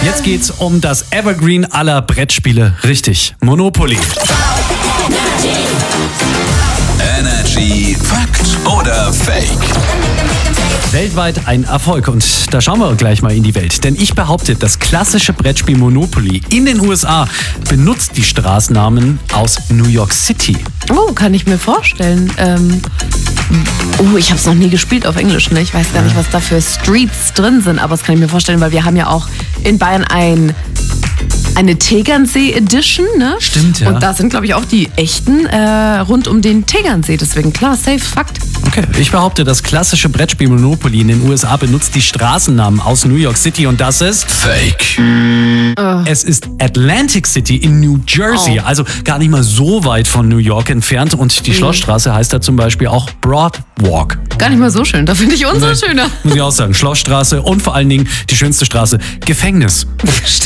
Jetzt geht's um das Evergreen aller Brettspiele. Richtig, Monopoly. Energy Fakt oder Fake? Weltweit ein Erfolg und da schauen wir gleich mal in die Welt. Denn ich behaupte, das klassische Brettspiel Monopoly in den USA benutzt die Straßennamen aus New York City. Oh, kann ich mir vorstellen. Ich habe es noch nie gespielt auf Englisch, ne? Ich weiß gar nicht, was da für Streets drin sind, aber das kann ich mir vorstellen, weil wir haben ja auch in Bayern eine Tegernsee Edition, ne? Stimmt, ja. Und da sind, glaube ich, auch die echten rund um den Tegernsee. Deswegen klar, safe, Fakt. Okay, ich behaupte, das klassische Brettspiel Monopoly in den USA benutzt die Straßennamen aus New York City und das ist Fake. Es ist Atlantic City in New Jersey, also gar nicht mal so weit von New York entfernt und die Schlossstraße heißt da zum Beispiel auch Broadwalk. Gar nicht mal so schön, da finde ich unsere schöner. Muss ich auch sagen, Schlossstraße und vor allen Dingen die schönste Straße, Gefängnis. Stimmt.